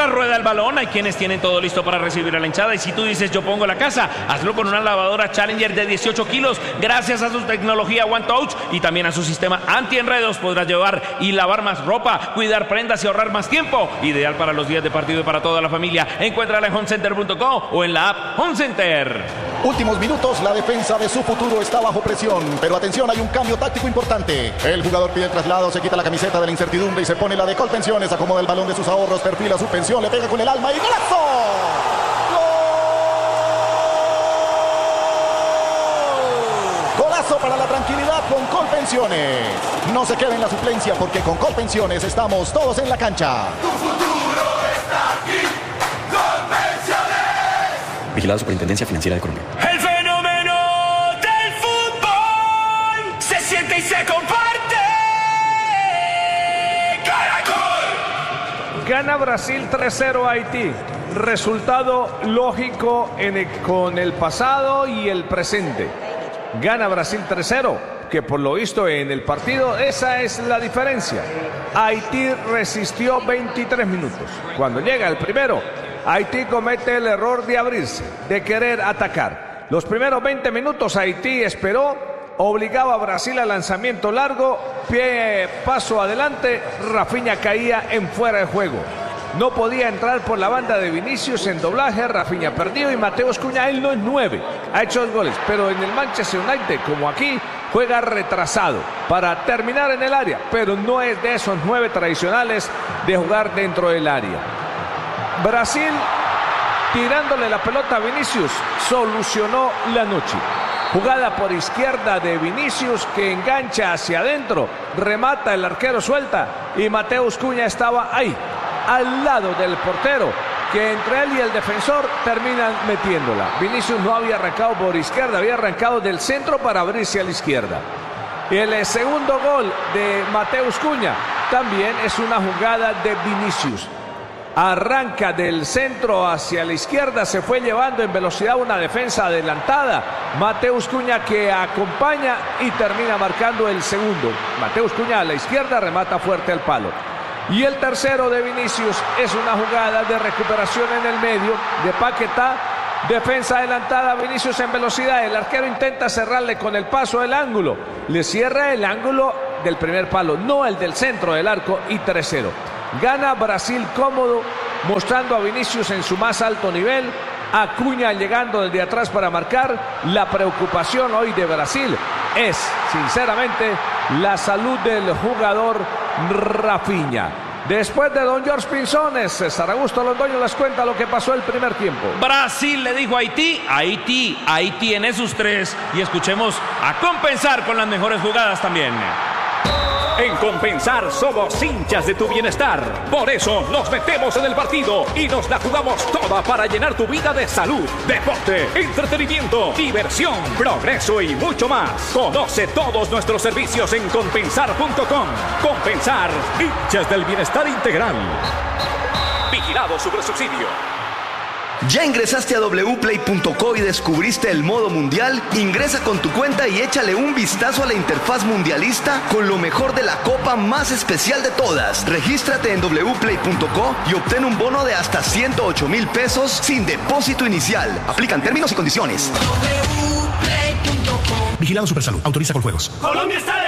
Mientras rueda el balón, hay quienes tienen todo listo para recibir a la hinchada. Y si tú dices yo pongo la casa, hazlo con una lavadora Challenger de 18 kilos. Gracias a su tecnología One Touch y también a su sistema anti-enredos, podrás llevar y lavar más ropa, cuidar prendas y ahorrar más tiempo. Ideal para los días de partido y para toda la familia. Encuéntrala en homecenter.com o en la app Home Center. Últimos minutos, la defensa de su futuro está bajo presión. Pero atención, hay un cambio táctico importante. El jugador pide el traslado, se quita la camiseta de la incertidumbre y se pone la de Colpensiones. Acomoda el balón de sus ahorros, perfila su pensión, le pega con el alma y ¡golazo! Golazo para la tranquilidad con Colpensiones. No se quede en la suplencia porque con Colpensiones estamos todos en la cancha. Tu futuro está aquí. Colpensiones. Vigilado Superintendencia Financiera de Colombia. El fenómeno del fútbol se siente y se comparte. ¡Caracol! Gana Brasil 3-0 a Haití. Resultado lógico con el pasado y el presente. Gana Brasil 3-0, que por lo visto en el partido esa es la diferencia. Haití resistió 23 minutos. Cuando llega el primero, Haití comete el error de abrirse, de querer atacar. Los primeros 20 minutos Haití esperó, obligaba a Brasil al lanzamiento largo, paso adelante, Rafinha caía en fuera de juego. No podía entrar por la banda de Vinicius en doblaje, Rafinha perdido y Mateus Cunha, él no es 9, ha hecho 2 goles, pero en el Manchester United, como aquí, juega retrasado para terminar en el área, pero no es de esos 9 tradicionales de jugar dentro del área. Brasil, tirándole la pelota a Vinicius, solucionó la noche. Jugada por izquierda de Vinicius que engancha hacia adentro, remata, el arquero suelta y Mateus Cunha estaba ahí, al lado del portero, que entre él y el defensor terminan metiéndola. Vinicius no había arrancado por izquierda, había arrancado del centro para abrirse a la izquierda. Y el segundo gol de Mateus Cunha también es una jugada de Vinicius. Arranca del centro hacia la izquierda, se fue llevando en velocidad una defensa adelantada. Mateus Cunha que acompaña y termina marcando el segundo. Mateus Cunha a la izquierda remata fuerte al palo. Y el tercero de Vinicius es una jugada de recuperación en el medio de Paquetá. Defensa adelantada, Vinicius en velocidad. El arquero intenta cerrarle con el paso del ángulo. Le cierra el ángulo del primer palo, no el del centro del arco, y 3-0. Gana Brasil cómodo, mostrando a Vinicius en su más alto nivel. Acuña llegando desde atrás para marcar. La preocupación hoy de Brasil es, sinceramente, la salud del jugador Rafinha. Después de don George Pinzones, César Augusto Londoño les cuenta lo que pasó el primer tiempo. Brasil le dijo a Haití, ahí tiene sus 3. Y escuchemos a Compensar con las mejores jugadas también. En Compensar somos hinchas de tu bienestar. Por eso nos metemos en el partido y nos la jugamos toda para llenar tu vida de salud, deporte, entretenimiento, diversión, progreso y mucho más. Conoce todos nuestros servicios en compensar.com. Compensar, hinchas del bienestar integral. Vigilado Supersubsidio. ¿Ya ingresaste a wplay.co y descubriste el modo mundial? Ingresa con tu cuenta y échale un vistazo a la interfaz mundialista con lo mejor de la copa más especial de todas. Regístrate en wplay.co y obtén un bono de hasta 108,000 pesos sin depósito inicial. Aplican términos y condiciones. wplay.com. Vigilado Supersalud. Autoriza con juegos. Colombia está